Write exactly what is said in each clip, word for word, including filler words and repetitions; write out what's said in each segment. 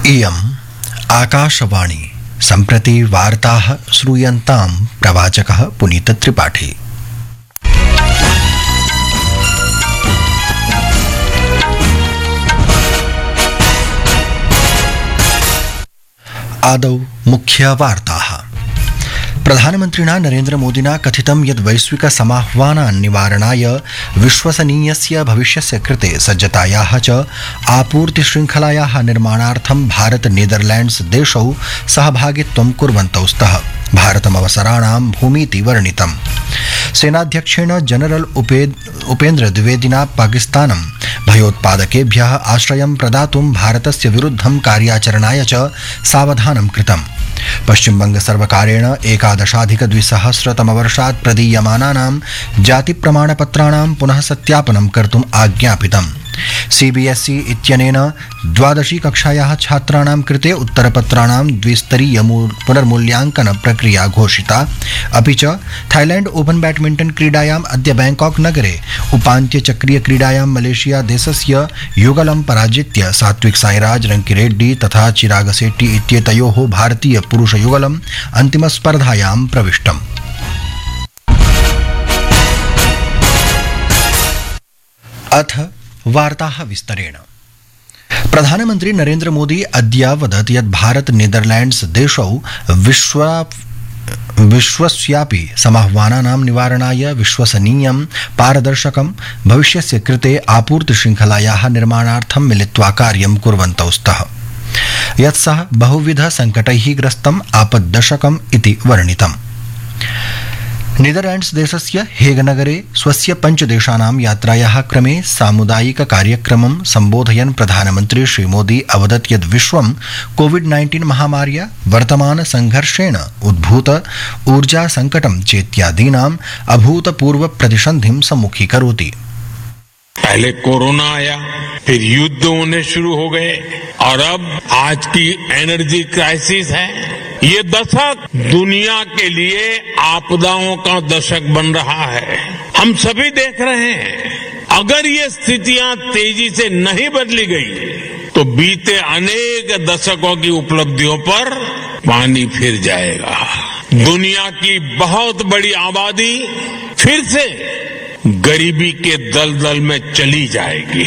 इयम् आकाशवाणी सम्प्रति वार्ताः श्रूयन्तां प्रवाचकः पुनीत त्रिपाठी। आदौ मुख्यवार्ताः। प्रधानमन्त्रिणा नरेन्द्र मोदिना कथितं यत् वैश्विक समाह्वानान् निवारणाय विश्वसनीयस्य भविष्यस्य कृते सज्जतायाः च आपूर्तिशृङ्खलायाः निर्माणार्थं भारत नीदरलैण्ड्स देशौ सहभागित्वं कुर्वन्तौ स्तः। भारतमवसराणां भूमीति वर्णितम्। सेनाध्यक्षेण जनरल उपेन्द्र द्विवेदिना पाकिस्तानं भयोत्पादकेभ्यः आश्रयं प्रदातुं भारतस्य विरुद्धं कार्याचरणाय च सावधानं कृतम्। पश्चिमबंग सर्वकारेण एकादशाधिकद्विसहस्रतमवर्षात् प्रदीयमानानां जातिप्रमाणपत्राणां पुनः सत्यापनं कर्तुम् आज्ञापितम्। सीबीएसई इत्यनेन द्वादशी कक्षायाः छात्राणां कृते उत्तरपत्राणां द्विस्तरीय पुनर्मूल्यांकन प्रक्रिया घोषिता। अपि च थाईलैंड ओपन बैडमिंटन क्रीडायाम् अद्य बैंकॉक नगरे उपान्त्यचक्रीय क्रीडायां मलेशिया देशस्य युगलं पराजित्य सात्विक साईराज रंकिरेड्डी तथा चिराग शेट्टी इत्येतयोः भारतीय पुरुष युगलम् अन्तिमस्पर्धायां प्रविष्टम्। अथ वार्ताः विस्तरेण। प्रधानमन्त्री नरेन्द्र मोदी अद्य अवदत् यत् भारत नीदरलैण्ड्स देशौ विश्व विश्वस्यापि समाह्वानानां निवारणाय विश्वसनीयं पारदर्शकं भविष्यस्य कृते आपूर्तिशृङ्खलायाः निर्माणार्थं मिलित्वा कार्यं कुर्वन्तौ स्तः। यत् सः बहुविध संकटैः ग्रस्तम् आपद्दशकम् इति वर्णितम्। नीदरलैण्ड्स देशस्य हेग नगरे स्वस्य पञ्चदेशानां यात्रायाः क्रमे सामुदायिक कार्यक्रमं सम्बोधयन् प्रधानमन्त्री श्रीमोदी अवदत् यत् विश्वं कोविड नाइन्टीन महामार्या वर्तमान संघर्षेण उद्भूत ऊर्जा संकटं चेत्यादीनाम् अभूतपूर्व प्रतिसन्धिं सम्मुखीकरोति। पहले कोरोना आया, फिर युद्ध होने शुरू हो गए और अब आज की एनर्जी क्राइसिस है। ये दशक दुनिया के लिए आपदाओं का दशक बन रहा है। हम सभी देख रहे हैं, अगर ये स्थितियां तेजी से नहीं बदली गई तो बीते अनेक दशकों की उपलब्धियों पर पानी फिर जाएगा। दुनिया की बहुत बड़ी आबादी फिर से गरीबी के दलदल में चली जाएगी।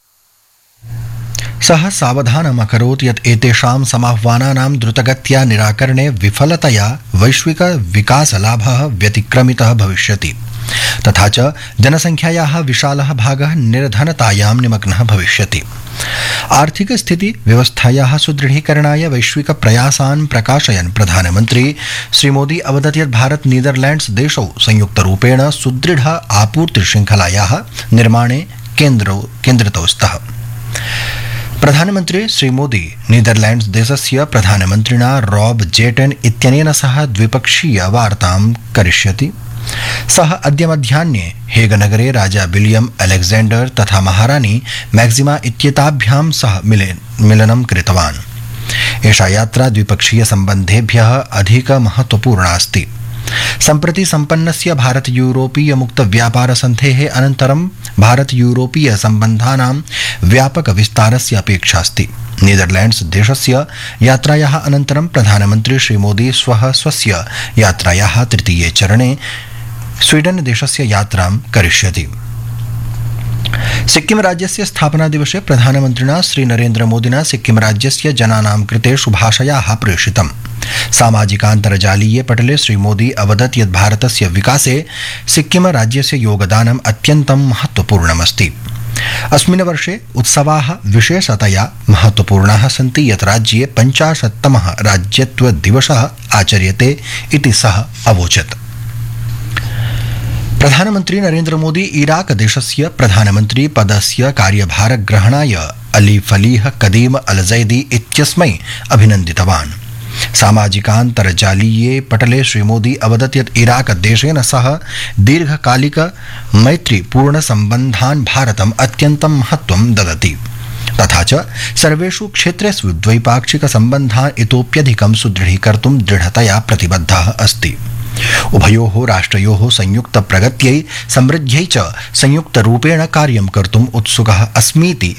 सः सावधानम् अकरोत् यत् एतेषां समाह्वानानां द्रुतगत्या निराकरणे विफलतया वैश्विक विकासलाभः व्यतिक्रमितः भविष्यति तथा च जनसंख्यायाः विशालः भागः निर्धनतायां निमग्नः भविष्यति। आर्थिक स्थिति व्यवस्थायाः सुदृढीकरणाय वैश्विक प्रयासान् प्रकाशयन् प्रधानमन्त्री श्रीमोदी अवदत् यत् भारत नीदरलैण्ड्स देशौ संयुक्तरूपेण सुदृढ आपूर्तिशृङ्खलायाः निर्माणे केन्द्रितौ स्तः। प्रधानमन्त्री श्रीमोदी नीदरलैण्ड्स देशस्य प्रधानमन्त्रिणा रॉब जेटन इत्यनेन सह द्विपक्षीय वार्तां करिष्यति। सः अद्य मध्याह्ने हेग नगरे राजा विलियम अलेक्जेंडर तथा महारानी मैक्सिमा इत्येताभ्यां सह मिलनं कृतवान्। एषा यात्रा द्विपक्षीय सम्बन्धेभ्यः अधिक महत्वपूर्णा अस्ति। सम्प्रति सम्पन्नस्य भारत यूरोपीय मुक्त व्यापार सन्धेः अनन्तरं भारत यूरोपीय सम्बन्धानां व्यापक विस्तारस्य अपेक्षा अस्ति। नीदरलैण्ड्स देशस्य यात्रायाः अनन्तरं प्रधानमन्त्री श्रीमोदी श्वः स्वस्य यात्रायाः तृतीये चरणे स्वीडन देशस्य यात्रां करिष्यति। सिक्किम राज्यस्य स्थापना दिवसे प्रधानमन्त्रिणा श्रीनरेन्द्र मोदिना सिक्किम राज्यस्य जनानां कृते शुभाशयाः प्रेषितम्। सामाजिकान्तर्जालीये पटले श्रीमोदी अवदत् यत् भारतस्य विकासे सिक्किम राज्यस्य योगदानम् अत्यन्तं महत्वपूर्णमस्ति। अस्मिन् वर्षे उत्सवाः विशेषतया महत्वपूर्णाः सन्ति यत् राज्ये पञ्चाशत्तमः राज्यत्व दिवसः आचर्यते इति सः अवोचत्। प्रधानमन्त्री नरेन्द्र मोदी इराक देशस्य प्रधानमन्त्री पदस्य कार्यभारग्रहणाय अली फलीह कदीम अल जैदी इत्यस्मै अभिनन्दितवान्। सामाजिकान्तर्जालीये पटले श्रीमोदी अवदत् यत् इराक देशेन सह दीर्घकालिक मैत्रीपूर्ण सम्बन्धान् भारतम् अत्यन्तं महत्वं ददति तथा च सर्वेषु क्षेत्रेषु द्वैपाक्षिक सम्बन्धान् इतोप्यधिकं सुदृढीकर्तुं दृढतया प्रतिबद्धः अस्ति। उभयोः राष्ट्रयोः संयुक्त प्रगत्यै समृद्ध्यै च संयुक्तरूपेण कार्यं कर्तुम् उत्सुकः अस्मीति